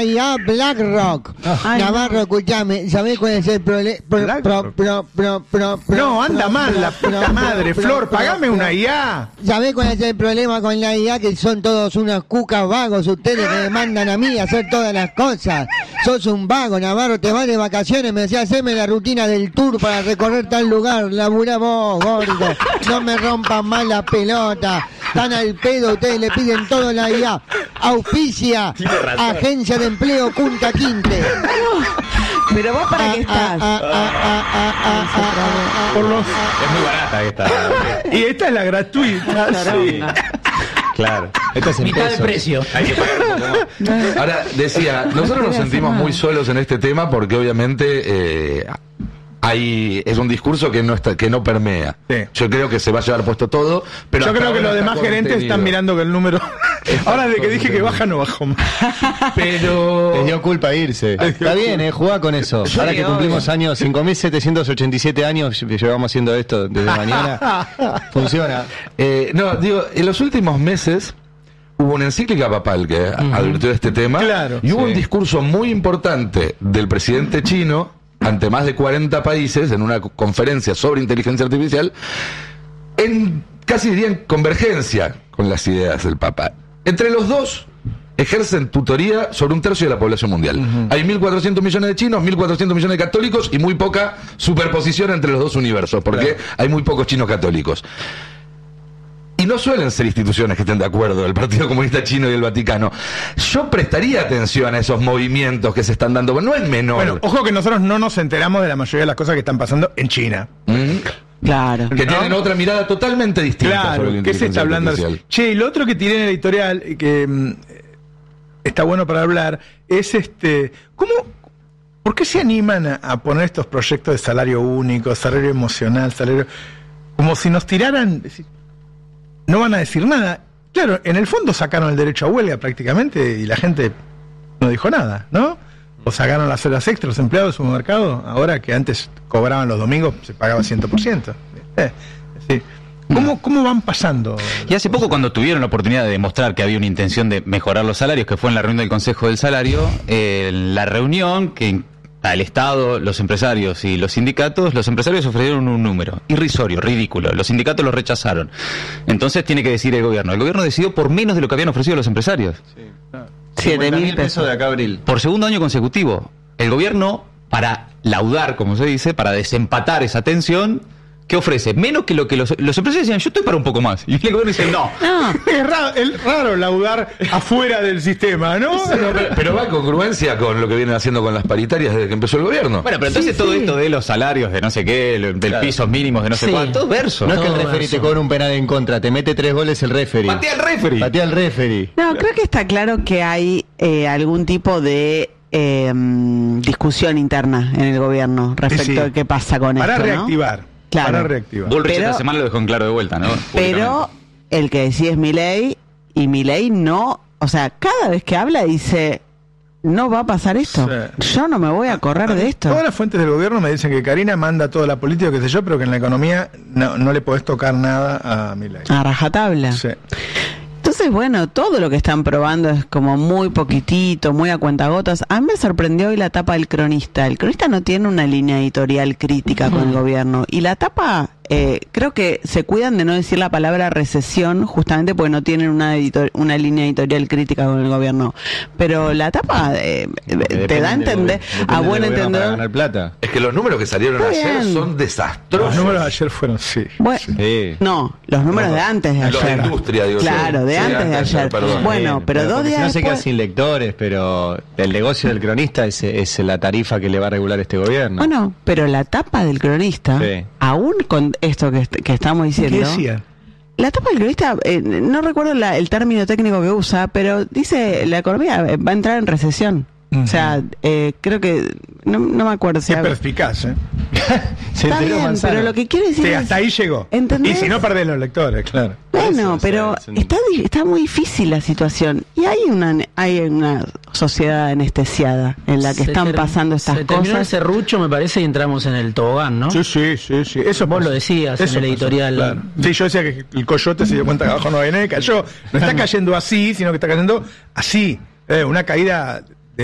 la IA BlackRock. Navarro, escuchame, ¿sabés cuál es el problema? No, anda mal, la puta madre, Flor, pagame una IA. ¿Sabés cuál es el problema con la IA? Que son todos unos cucas vagos ustedes que me mandan a mí a hacer todas las cosas. Sos un vago, Navarro, te vas de vacaciones, me decía, haceme la rutina del tour para recorrer tal lugar, laburá vos, gordo, no me rompan más la pelota, están al pedo, ustedes le piden todo la IA. Auspicia, Agencia de Empleo Punta Quinte. Pero vos para qué estás. Por los... Es muy barata esta. Y esta es la gratuita. Sí. Claro. Esta es mitad del precio. Hay que pagar un poco más. Ahora, decía, nosotros nos sentimos muy solos en este tema porque obviamente es un discurso que no permea. Sí. Yo creo que se va a llevar puesto todo, pero yo creo que los demás gerentes están mirando que el número... Ahora de que dije que baja, no bajó más. Pero... Les dio culpa irse. Está bien, jugá con eso. Ahora que cumplimos años, 5.787 años que llevamos haciendo esto desde mañana, funciona. No, digo, en los últimos meses hubo una encíclica papal que advirtió de este tema. Claro, y hubo un discurso muy importante del presidente chino ante más de 40 países en una conferencia sobre inteligencia artificial, casi diría en convergencia con las ideas del Papa. Entre los dos ejercen tutoría sobre un tercio de la población mundial. Hay 1.400 millones de chinos, 1.400 millones de católicos y muy poca superposición entre los dos universos, porque hay muy pocos chinos católicos. Y no suelen ser instituciones que estén de acuerdo, el Partido Comunista Chino y el Vaticano. Yo prestaría atención a esos movimientos que se están dando, no es menor. Bueno, ojo que nosotros no nos enteramos de la mayoría de las cosas que están pasando en China. Claro. Que tienen otra mirada totalmente distinta sobre la ¿qué se está hablando? artificial. Che, y lo otro que tiene en el editorial, que está bueno para hablar, es ¿por qué se animan a poner estos proyectos de salario único, salario emocional, salario... como si nos tiraran... No van a decir nada. Claro, en el fondo sacaron el derecho a huelga prácticamente y la gente no dijo nada, ¿no? O sacaron las horas extras los empleados del supermercado, ahora que antes cobraban los domingos, se pagaba 100%. Sí. ¿Cómo van pasando? Y hace poco, cuando tuvieron la oportunidad de demostrar que había una intención de mejorar los salarios, que fue en la reunión del Consejo del Salario, la reunión que al Estado, los empresarios y los sindicatos, los empresarios ofrecieron un número irrisorio, ridículo, los sindicatos lo rechazaron. Entonces tiene que decidir el gobierno decidió por menos de lo que habían ofrecido los empresarios. Sí, claro. 7.000 pesos de acá a abril. Por segundo año consecutivo. El gobierno, para laudar, como se dice, para desempatar esa tensión, ¿qué ofrece? Menos que lo que los empresarios decían, yo estoy para un poco más. Y el gobierno dice, no. Es raro laudar afuera del sistema, ¿no? Pero va en congruencia con lo que vienen haciendo con las paritarias desde que empezó el gobierno. Bueno, pero entonces todo esto de los salarios, de no sé qué, del pisos mínimos de no sé cuánto, todo verso. No es que el referee te cobra un penal en contra, te mete 3 goles el referee. Patea el referee. No, creo que está claro que hay algún tipo de discusión interna en el gobierno respecto a qué pasa con esto, para ¿no? reactivar. Claro. Para reactivar. Bullrich esta semana lo dejó en claro de vuelta, ¿no? Pero el que decide es Milei, y Milei no, o sea, cada vez que habla dice, no va a pasar esto, yo no me voy a correr de esto. Todas las fuentes del gobierno me dicen que Karina manda toda la política, qué sé yo, pero que en la economía no le podés tocar nada a Milei. A rajatabla. Sí. Entonces, bueno, todo lo que están probando es como muy poquitito, muy a cuentagotas. A mí me sorprendió hoy la tapa del Cronista. El Cronista no tiene una línea editorial crítica con el gobierno. Y la tapa, creo que se cuidan de no decir la palabra recesión, justamente porque no tienen una línea editorial crítica con el gobierno. Pero la tapa te da a entender, a buen entendedor. Ganar plata. Es que los números que salieron ayer son desastrosos. Los números de ayer fueron, Bueno, no, los números de antes de ayer. Los de industria, digo. Claro, de antes de ayer. Bueno, pero 2 días no se queda después... sin lectores, pero el negocio del cronista es la tarifa que le va a regular este gobierno. Bueno, pero la tapa del Cronista, aún con esto que estamos diciendo... ¿Qué decía? La tapa del Cronista, no recuerdo el término técnico que usa, pero dice la economía va a entrar en recesión. O sea, creo que... No me acuerdo. Qué perspicaz, ¿eh? Está bien, pero lo que quiere decir es... hasta ahí llegó. ¿Entendés? Y si no perdés los lectores, claro. Bueno, pero está muy difícil la situación. Y hay una sociedad anestesiada en la que están pasando estas se terminó cosas. el serrucho, me parece, y entramos en el tobogán, ¿no? Sí. Eso vos lo decías en el editorial. Claro. Sí, yo decía que el coyote se dio cuenta que abajo no había nadie, cayó. No está cayendo así, sino que está cayendo así. Una caída